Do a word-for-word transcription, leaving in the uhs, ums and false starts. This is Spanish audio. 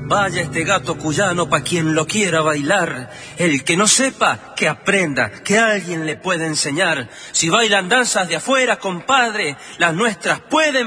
Vaya este gato cuyano pa' quien lo quiera bailar. El que no sepa, que aprenda, que alguien le puede enseñar. Si bailan danzas de afuera, compadre, las nuestras pueden